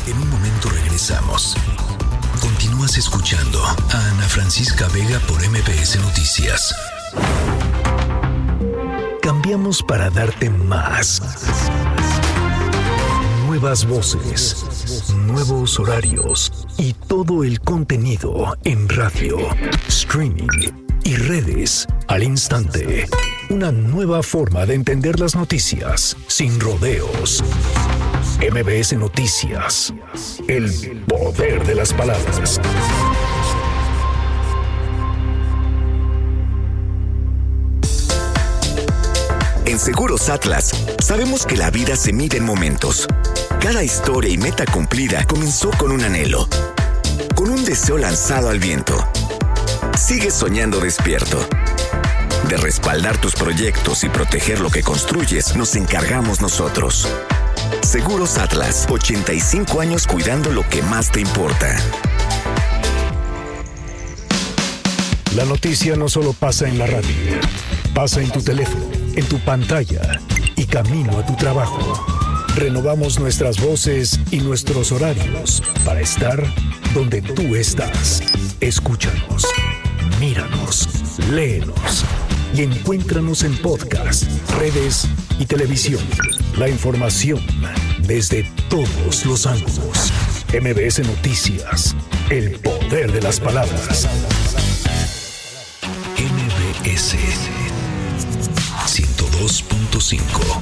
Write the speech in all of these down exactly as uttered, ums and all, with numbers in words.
En un momento regresamos. Continúas escuchando a Ana Francisca Vega por M B S Noticias. Cambiamos para darte más. Nuevas voces, nuevos horarios y todo el contenido en radio, streaming y redes al instante. Una nueva forma de entender las noticias sin rodeos. M B S Noticias. El poder de las palabras. En Seguros Atlas, sabemos que la vida se mide en momentos. Cada historia y meta cumplida comenzó con un anhelo, con un deseo lanzado al viento. Sigues soñando despierto. De respaldar tus proyectos y proteger lo que construyes, nos encargamos nosotros. Seguros Atlas, ochenta y cinco años cuidando lo que más te importa. La noticia no solo pasa en la radio, pasa en tu teléfono, en tu pantalla y camino a tu trabajo. Renovamos nuestras voces y nuestros horarios para estar donde tú estás. Escúchanos, míranos, léenos y encuéntranos en podcast, redes y televisión. La información desde todos los ángulos. M B S Noticias, el poder de las palabras. M B S ciento dos punto cinco.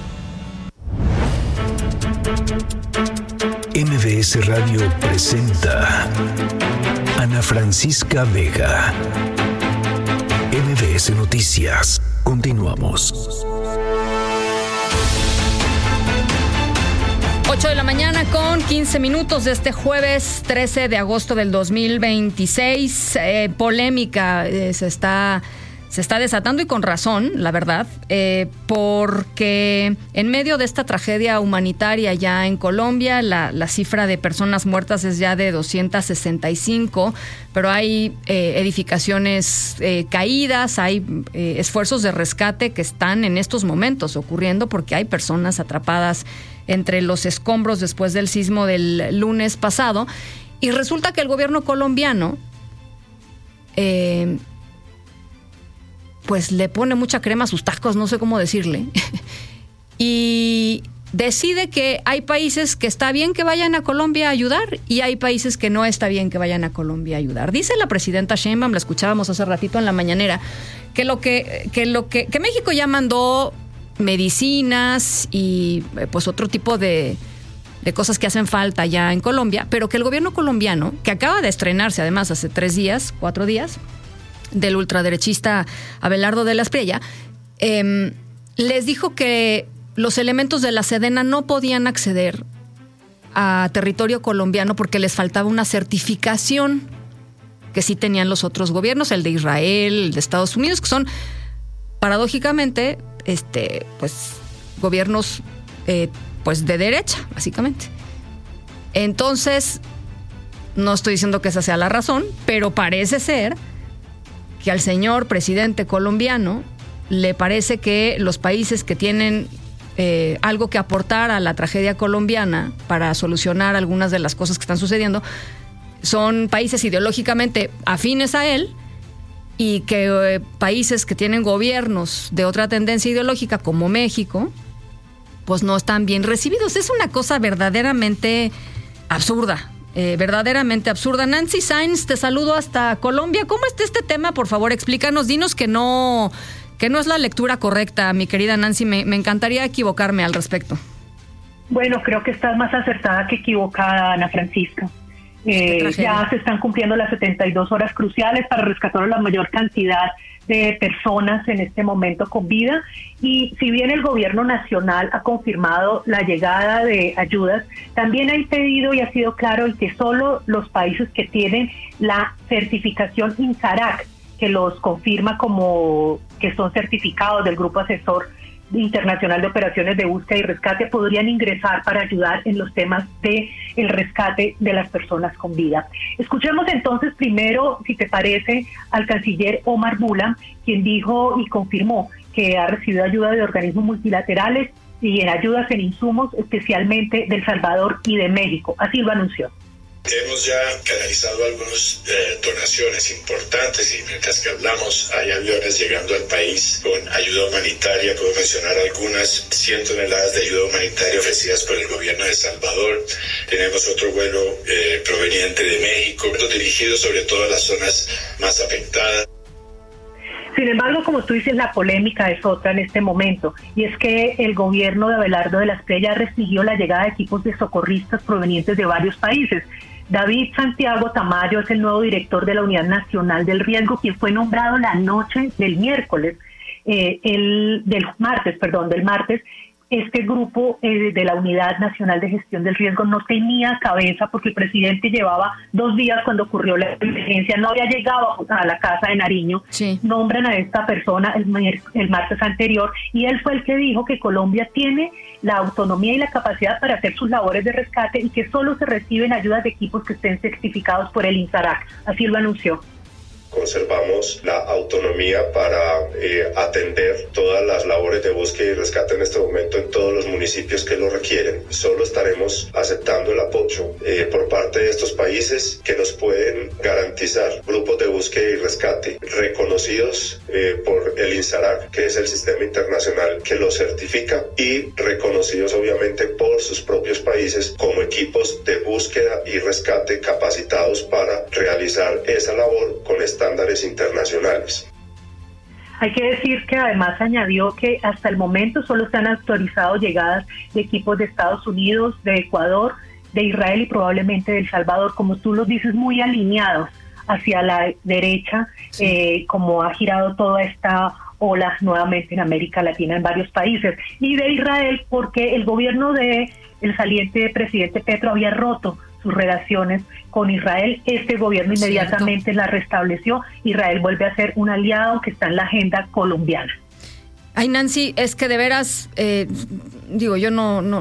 M B S Radio presenta Ana Francisca Vega. M B S Noticias. Continuamos. ocho de la mañana con quince minutos de este jueves trece de agosto del dos mil veintiséis. Eh, polémica eh, se está... Se está desatando y con razón, la verdad, eh, porque en medio de esta tragedia humanitaria ya en Colombia, la, la cifra de personas muertas es ya de doscientas sesenta y cinco, pero hay eh, edificaciones eh, caídas, hay eh, esfuerzos de rescate que están en estos momentos ocurriendo porque hay personas atrapadas entre los escombros después del sismo del lunes pasado. Y resulta que el gobierno colombiano... Eh, pues le pone mucha crema a sus tacos, no sé cómo decirle, y decide que hay países que está bien que vayan a Colombia a ayudar y hay países que no está bien que vayan a Colombia a ayudar. Dice la presidenta Sheinbaum, la escuchábamos hace ratito en la mañanera, que lo que, que lo que, que México ya mandó medicinas y pues otro tipo de, de cosas que hacen falta ya en Colombia, pero que el gobierno colombiano, que acaba de estrenarse además hace tres días, cuatro días, del ultraderechista Abelardo de la Espriella, eh, les dijo que los elementos de la Sedena no podían acceder a territorio colombiano porque les faltaba una certificación que sí tenían los otros gobiernos, el de Israel, el de Estados Unidos, que son paradójicamente este, pues, gobiernos eh, pues, de derecha, básicamente. Entonces, no estoy diciendo que esa sea la razón, pero parece ser que al señor presidente colombiano le parece que los países que tienen eh, algo que aportar a la tragedia colombiana para solucionar algunas de las cosas que están sucediendo son países ideológicamente afines a él y que eh, países que tienen gobiernos de otra tendencia ideológica como México pues no están bien recibidos. Es una cosa verdaderamente absurda. Eh, verdaderamente absurda. Nancy Sainz, te saludo hasta Colombia. ¿Cómo está este tema? Por favor, explícanos, dinos que no, que no es la lectura correcta, mi querida Nancy. Me, me encantaría equivocarme al respecto. Bueno, creo que estás más acertada que equivocada, Ana Francisca. Eh, ya se están cumpliendo las setenta y dos horas cruciales para rescatar a la mayor cantidad de personas en este momento con vida, y si bien el gobierno nacional ha confirmado la llegada de ayudas, también ha pedido y ha sido claro el que solo los países que tienen la certificación INSARAC, que los confirma como que son certificados del Grupo Asesor Internacional de Operaciones de Búsqueda y Rescate, podrían ingresar para ayudar en los temas de el rescate de las personas con vida. Escuchemos entonces primero, si te parece, al canciller Omar Bula, quien dijo y confirmó que ha recibido ayuda de organismos multilaterales y en ayudas en insumos, especialmente de El Salvador y de México. Así lo anunció. Hemos ya canalizado algunas eh, donaciones importantes y mientras que hablamos hay aviones llegando al país con ayuda humanitaria. Puedo mencionar algunas cien toneladas de ayuda humanitaria ofrecidas por el gobierno de El Salvador. Tenemos otro vuelo eh, proveniente de México, dirigido sobre todo a las zonas más afectadas. Sin embargo, como tú dices, la polémica es otra en este momento, y es que el gobierno de Abelardo de la Espriella restringió la llegada de equipos de socorristas provenientes de varios países. David Santiago Tamayo es el nuevo director de la Unidad Nacional del Riesgo, quien fue nombrado la noche del miércoles, eh, el del martes, perdón, del martes. Este grupo eh, de la Unidad Nacional de Gestión del Riesgo no tenía cabeza porque el presidente llevaba dos días cuando ocurrió la emergencia, no había llegado a la casa de Nariño. Sí. Nombran a esta persona el, el martes anterior y él fue el que dijo que Colombia tiene la autonomía y la capacidad para hacer sus labores de rescate y que solo se reciben ayudas de equipos que estén certificados por el INSARAC. Así lo anunció. Conservamos la autonomía para eh, atender todas las labores de búsqueda y rescate en este momento en todos los municipios que lo requieren. Solo estaremos aceptando el apoyo eh, por parte de estos países que nos pueden garantizar grupos de búsqueda y rescate reconocidos eh, por el INSARAC, que es el sistema internacional que los certifica, y reconocidos obviamente por sus propios países como equipos de búsqueda y rescate capacitados para realizar esa labor con esta estándares internacionales. Hay que decir que además añadió que hasta el momento solo se han autorizado llegadas de equipos de Estados Unidos, de Ecuador, de Israel y probablemente de El Salvador, como tú lo dices, muy alineados hacia la derecha, sí. eh, como ha girado toda esta ola nuevamente en América Latina en varios países, y de Israel porque el gobierno de el saliente presidente Petro había roto sus relaciones con Israel. Este gobierno inmediatamente Cierto. la restableció. Israel vuelve a ser un aliado que está en la agenda colombiana. Ay, Nancy, es que de veras, eh, digo, yo no, no,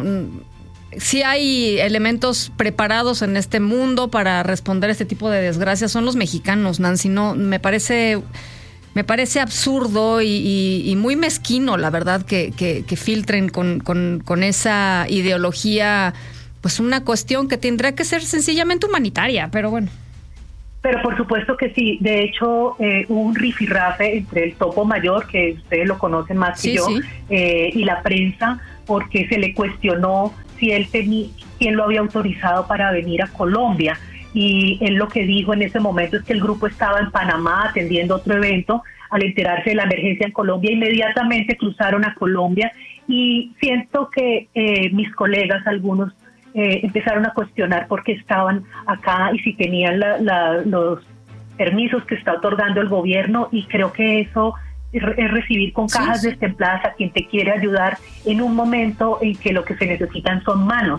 sí hay elementos preparados en este mundo para responder a este tipo de desgracias, son los mexicanos, Nancy. No, me parece, me parece absurdo y, y, y muy mezquino, la verdad, que, que, que filtren con, con, con esa ideología. Pues una cuestión que tendrá que ser sencillamente humanitaria, pero bueno. Pero por supuesto que sí. De hecho, eh, hubo un rifirrafe entre el topo mayor, que ustedes lo conocen más que sí, yo, sí. Eh, y la prensa, porque se le cuestionó si él tenía, quién lo había autorizado para venir a Colombia. Y él lo que dijo en ese momento es que el grupo estaba en Panamá atendiendo otro evento. Al enterarse de la emergencia en Colombia, inmediatamente cruzaron a Colombia. Y siento que eh, mis colegas, algunos, Eh, empezaron a cuestionar por qué estaban acá y si tenían la, la, los permisos que está otorgando el gobierno, y creo que eso es, es recibir con cajas sí, sí. destempladas a quien te quiere ayudar en un momento en que lo que se necesitan son manos.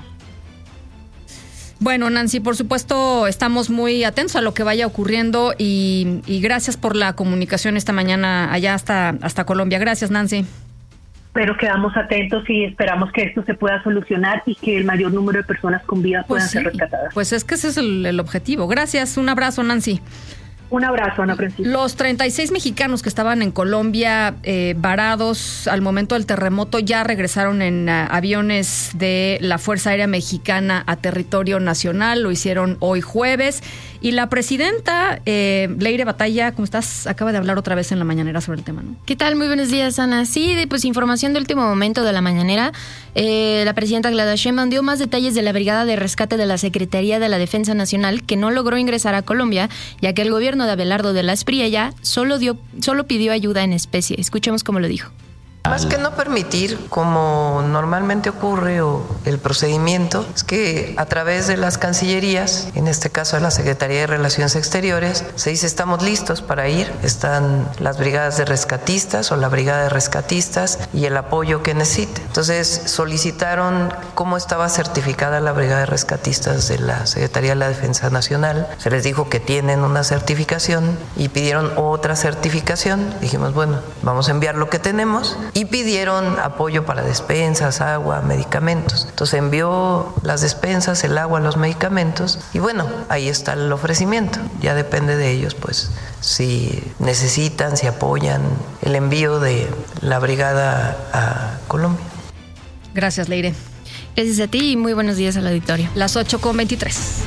Bueno, Nancy, por supuesto estamos muy atentos a lo que vaya ocurriendo y, y gracias por la comunicación esta mañana allá hasta, hasta Colombia. Gracias, Nancy. Pero quedamos atentos y esperamos que esto se pueda solucionar y que el mayor número de personas con vida pues puedan sí. ser rescatadas. Pues es que ese es el, el objetivo. Gracias, un abrazo, Nancy. Un abrazo, Ana Francisca. Los treinta y seis mexicanos que estaban en Colombia eh, varados al momento del terremoto ya regresaron en uh, aviones de la Fuerza Aérea Mexicana a territorio nacional. Lo hicieron hoy jueves. Y la presidenta, eh, Leire Batalla, ¿cómo estás? Acaba de hablar otra vez en la mañanera sobre el tema, ¿no? ¿Qué tal? Muy buenos días, Ana. Sí, de, pues información de último momento de la mañanera. Eh, la presidenta Claudia Sheinbaum dio más detalles de la brigada de rescate de la Secretaría de la Defensa Nacional que no logró ingresar a Colombia, ya que el gobierno de Abelardo de la Espriella solo dio, solo pidió ayuda en especie. Escuchemos cómo lo dijo. Más que no permitir, como normalmente ocurre, o el procedimiento, es que a través de las cancillerías, en este caso de la Secretaría de Relaciones Exteriores, se dice estamos listos para ir, están las brigadas de rescatistas o la brigada de rescatistas y el apoyo que necesite. Entonces solicitaron cómo estaba certificada la brigada de rescatistas de la Secretaría de la Defensa Nacional, se les dijo que tienen una certificación y pidieron otra certificación. Dijimos, bueno, vamos a enviar lo que tenemos. Y pidieron apoyo para despensas, agua, medicamentos. Entonces envió las despensas, el agua, los medicamentos y bueno, ahí está el ofrecimiento. Ya depende de ellos, pues, si necesitan, si apoyan el envío de la brigada a Colombia. Gracias, Leire. Gracias a ti y muy buenos días al auditorio. Las ocho con veintitrés.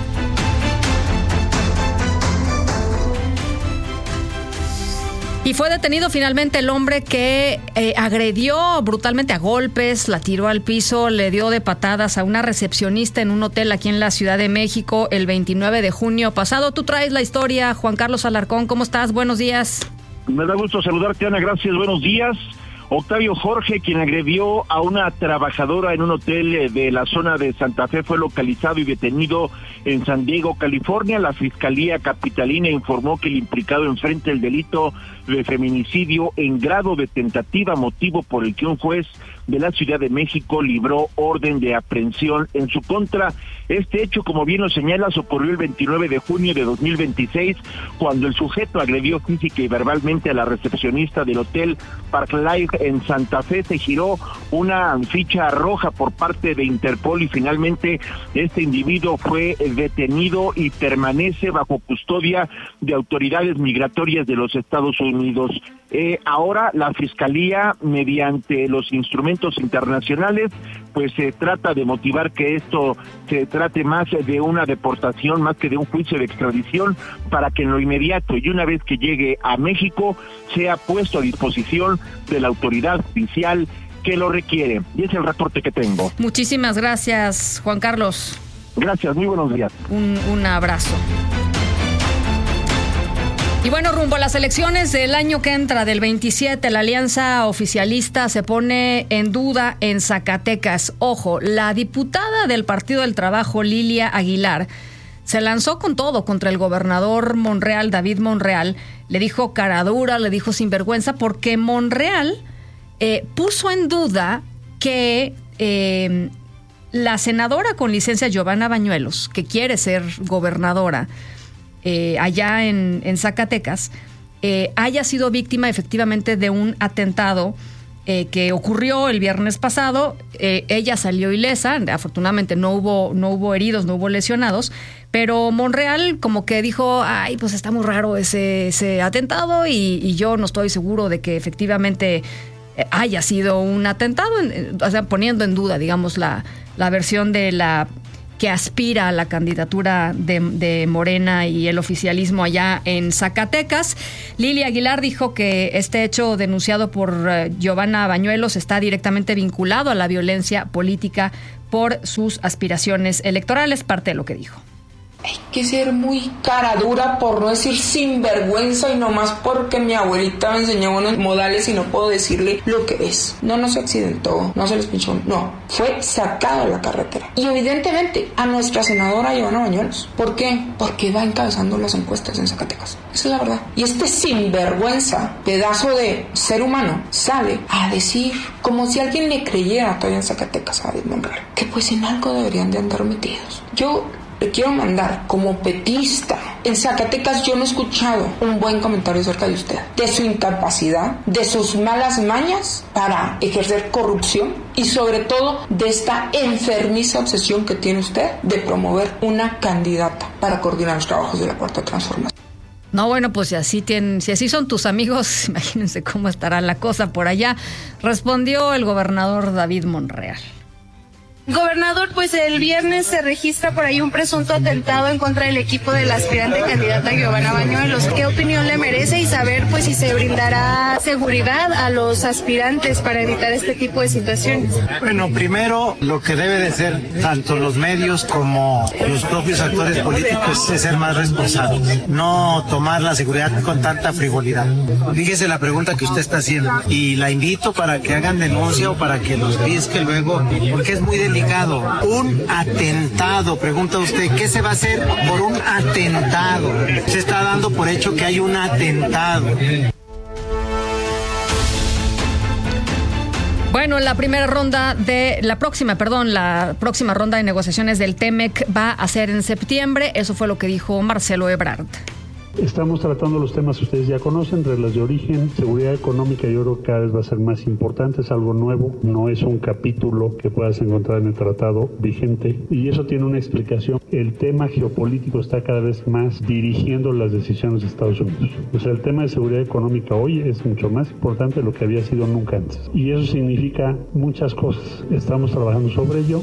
Y fue detenido finalmente el hombre que eh, agredió brutalmente a golpes, la tiró al piso, le dio de patadas a una recepcionista en un hotel aquí en la Ciudad de México el veintinueve de junio pasado. Tú traes la historia, Juan Carlos Alarcón. ¿Cómo estás? Buenos días. Me da gusto saludarte, Ana. Gracias. Buenos días. Octavio Jorge, quien agredió a una trabajadora en un hotel de la zona de Santa Fe, fue localizado y detenido en San Diego, California. La Fiscalía Capitalina informó que el implicado enfrenta el delito de feminicidio en grado de tentativa, motivo por el que un juez de la Ciudad de México libró orden de aprehensión en su contra. Este hecho, como bien lo señalas, ocurrió el veintinueve de junio de dos mil veintiséis, cuando el sujeto agredió física y verbalmente a la recepcionista del hotel Park Life en Santa Fe. Se giró una ficha roja por parte de Interpol y finalmente este individuo fue detenido y permanece bajo custodia de autoridades migratorias de los Estados Unidos. Eh, ahora la Fiscalía, mediante los instrumentos internacionales, pues se trata de motivar que esto se trate más de una deportación, más que de un juicio de extradición, para que en lo inmediato y una vez que llegue a México sea puesto a disposición de la autoridad oficial que lo requiere. Y es el reporte que tengo. Muchísimas gracias, Juan Carlos. Gracias, muy buenos días. Un, un abrazo. Y bueno, rumbo a las elecciones del año que entra, del veintisiete, la alianza oficialista se pone en duda en Zacatecas. Ojo, la diputada del Partido del Trabajo, Lilia Aguilar, se lanzó con todo contra el gobernador Monreal, David Monreal. Le dijo cara dura, le dijo sinvergüenza, porque Monreal eh, puso en duda que eh, la senadora con licencia Giovanna Bañuelos, que quiere ser gobernadora, Eh, allá en, en Zacatecas, eh, haya sido víctima efectivamente de un atentado eh, que ocurrió el viernes pasado. Eh, ella salió ilesa, afortunadamente no hubo, no hubo heridos, no hubo lesionados, pero Monreal como que dijo, ay, pues está muy raro ese, ese atentado y, y yo no estoy seguro de que efectivamente haya sido un atentado, o sea, poniendo en duda, digamos, la, la versión de la que aspira a la candidatura de, de Morena y el oficialismo allá en Zacatecas. Lilia Aguilar dijo que este hecho denunciado por uh, Giovanna Bañuelos está directamente vinculado a la violencia política por sus aspiraciones electorales, parte de lo que dijo. Hay que ser muy cara dura, por no decir sinvergüenza, y nomás porque mi abuelita me enseñó unos modales y no puedo decirle lo que es. No, no se accidentó, no se les pinchó, no. Fue sacado de la carretera. Y evidentemente a nuestra senadora Giovanna Bañuelos. ¿Por qué? Porque va encabezando las encuestas en Zacatecas. Esa es la verdad. Y este sinvergüenza, pedazo de ser humano, sale a decir, como si alguien le creyera todavía en Zacatecas a David Monreal, que pues en algo deberían de andar metidos. Yo le quiero mandar como petista. En Zacatecas yo no he escuchado un buen comentario acerca de usted, de su incapacidad, de sus malas mañas para ejercer corrupción y sobre todo de esta enfermiza obsesión que tiene usted de promover una candidata para coordinar los trabajos de la Cuarta Transformación. No, bueno, pues si así tienen, si así son tus amigos, imagínense cómo estará la cosa por allá, respondió el gobernador David Monreal. Gobernador, pues el viernes se registra por ahí un presunto atentado en contra del equipo de la aspirante candidata Giovanna Bañuelos. ¿Qué opinión le merece y saber pues si se brindará seguridad a los aspirantes para evitar este tipo de situaciones? Bueno, primero lo que debe de ser tanto los medios como los propios actores políticos es ser más responsables, no tomar la seguridad con tanta frivolidad. Fíjese la pregunta que usted está haciendo y la invito para que hagan denuncia o para que los disque luego, porque es muy delicado. Un atentado, pregunta usted, ¿qué se va a hacer por un atentado? Se está dando por hecho que hay un atentado. Bueno, la primera ronda de, la próxima, perdón, la próxima ronda de negociaciones del T M E C va a ser en septiembre. Eso fue lo que dijo Marcelo Ebrard. Estamos tratando los temas que ustedes ya conocen, reglas de origen, seguridad económica. Yo creo que cada vez va a ser más importante, es algo nuevo, no es un capítulo que puedas encontrar en el tratado vigente, y eso tiene una explicación. El tema geopolítico está cada vez más dirigiendo las decisiones de Estados Unidos. O sea, el tema de seguridad económica hoy es mucho más importante de lo que había sido nunca antes. Y eso significa muchas cosas. Estamos trabajando sobre ello.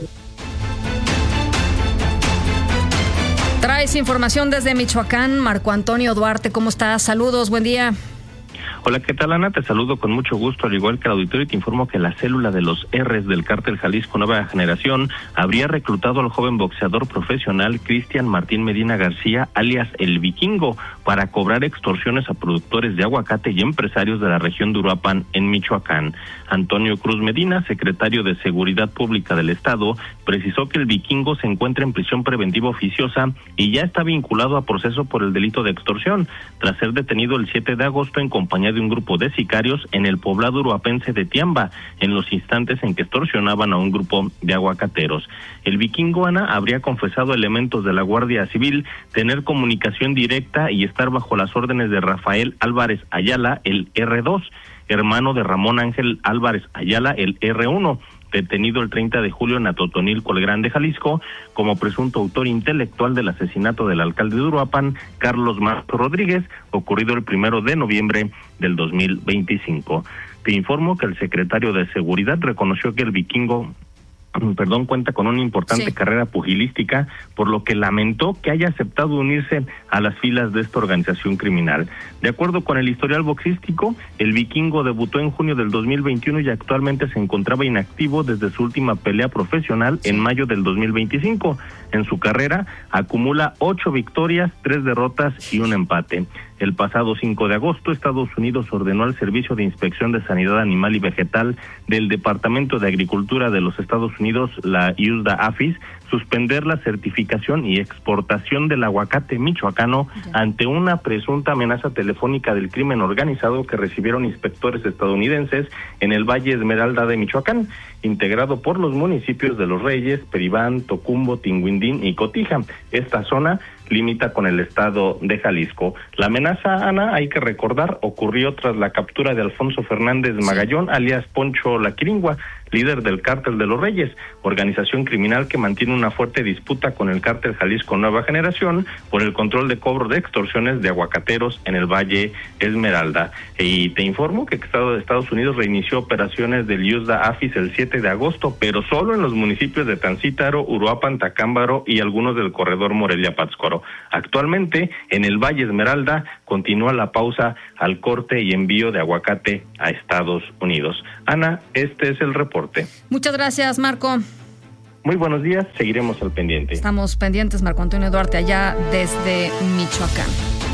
Traes información desde Michoacán, Marco Antonio Duarte, ¿cómo estás? Saludos, buen día. Hola, ¿qué tal, Ana? Te saludo con mucho gusto, al igual que el auditorio, y te informo que la célula de los R's del Cártel Jalisco Nueva Generación habría reclutado al joven boxeador profesional Cristian Martín Medina García, alias El Vikingo, para cobrar extorsiones a productores de aguacate y empresarios de la región de Uruapan, en Michoacán. Antonio Cruz Medina, secretario de Seguridad Pública del Estado, precisó que El Vikingo se encuentra en prisión preventiva oficiosa y ya está vinculado a proceso por el delito de extorsión, tras ser detenido el siete de agosto en compañía de un grupo de sicarios en el poblado uruapense de Tiamba, en los instantes en que extorsionaban a un grupo de aguacateros. El Vikingo, Ana, habría confesado a elementos de la Guardia Civil tener comunicación directa y estar bajo las órdenes de Rafael Álvarez Ayala, el erre dos, hermano de Ramón Ángel Álvarez Ayala, el erre uno, detenido el treinta de julio en Atotonilco, el Grande, Jalisco, como presunto autor intelectual del asesinato del alcalde de Uruapan, Carlos Marco Rodríguez, ocurrido el primero de noviembre del dos mil veinticinco. Te informo que el secretario de Seguridad reconoció que el Vikingo perdón, cuenta con una importante sí. carrera pugilística, por lo que lamentó que haya aceptado unirse a las filas de esta organización criminal. De acuerdo con el historial boxístico, el Vikingo debutó en junio del dos mil veintiuno y actualmente se encontraba inactivo desde su última pelea profesional en mayo del dos mil veinticinco. En su carrera acumula ocho victorias, tres derrotas y un empate. El pasado cinco de agosto, Estados Unidos ordenó al Servicio de Inspección de Sanidad Animal y Vegetal del Departamento de Agricultura de los Estados Unidos, la U S D A APHIS, suspender la certificación y exportación del aguacate michoacano ya. ante una presunta amenaza telefónica del crimen organizado que recibieron inspectores estadounidenses en el Valle Esmeralda de Michoacán, integrado por los municipios de Los Reyes, Peribán, Tocumbo, Tinguindín y Cotija. Esta zona limita con el estado de Jalisco. La amenaza, Ana, hay que recordar, ocurrió tras la captura de Alfonso Fernández Magallón, alias Poncho La Quiringua, líder del Cártel de Los Reyes, organización criminal que mantiene una fuerte disputa con el Cártel Jalisco Nueva Generación por el control de cobro de extorsiones de aguacateros en el Valle Esmeralda. Y te informo que el Estado de Estados Unidos reinició operaciones del U S D A APHIS el siete de agosto, pero solo en los municipios de Tancítaro, Uruapan, Tacámbaro y algunos del corredor Morelia-Pátzcuaro. Actualmente, en el Valle Esmeralda, continúa la pausa al corte y envío de aguacate a Estados Unidos. Ana, este es el reporte. Muchas gracias, Marco. Muy buenos días, seguiremos al pendiente. Estamos pendientes, Marco Antonio Duarte, allá desde Michoacán.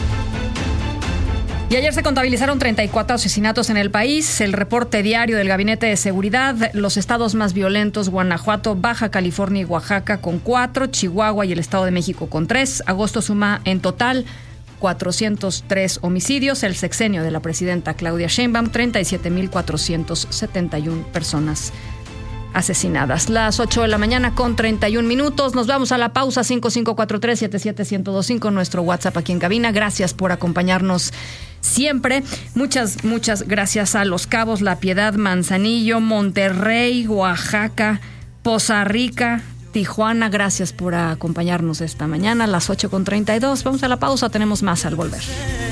Y ayer se contabilizaron treinta y cuatro asesinatos en el país. El reporte diario del Gabinete de Seguridad, los estados más violentos: Guanajuato, Baja California y Oaxaca con cuatro, Chihuahua y el Estado de México con tres. Agosto suma en total cuatrocientos tres homicidios. El sexenio de la presidenta Claudia Sheinbaum, treinta y siete mil cuatrocientas setenta y una personas asesinadas. Las ocho de la mañana con treinta y un minutos. Nos vamos a la pausa. Cinco cinco cuatro tres siete siete uno cero dos cinco, nuestro WhatsApp aquí en cabina. Gracias por acompañarnos siempre. Muchas, muchas gracias a Los Cabos, La Piedad, Manzanillo, Monterrey, Oaxaca, Poza Rica, Tijuana. Gracias por acompañarnos esta mañana a las ocho con treinta y dos. Vamos a la pausa, tenemos más al volver.